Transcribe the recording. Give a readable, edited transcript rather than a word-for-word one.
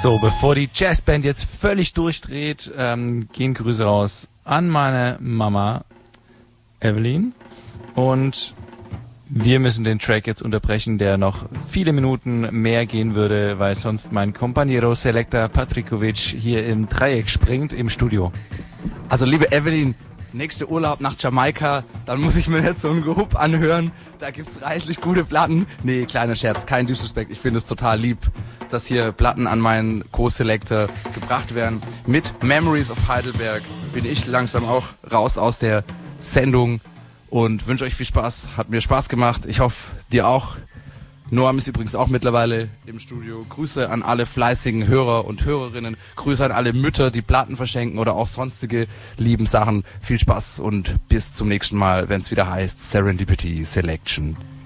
So, bevor die Jazzband jetzt völlig durchdreht, gehen Grüße raus an meine Mama Evelyn und wir müssen den Track jetzt unterbrechen, der noch viele Minuten mehr gehen würde, weil sonst mein Compañero Selecta Patrikovic hier im Dreieck springt im Studio. Also liebe Evelyn, nächster Urlaub nach Jamaika, dann muss ich mir jetzt so ein Gehup anhören, da gibt's reichlich gute Platten. Nee, kleiner Scherz, kein Disrespect, ich finde es total lieb, dass hier Platten an meinen Co-Selector gebracht werden. Mit Memories of Heidelberg bin ich langsam auch raus aus der Sendung und wünsche euch viel Spaß. Hat mir Spaß gemacht. Ich hoffe, dir auch. Noam ist übrigens auch mittlerweile im Studio. Grüße an alle fleißigen Hörer und Hörerinnen. Grüße an alle Mütter, die Platten verschenken oder auch sonstige lieben Sachen. Viel Spaß und bis zum nächsten Mal, wenn es wieder heißt Serendipity Selection.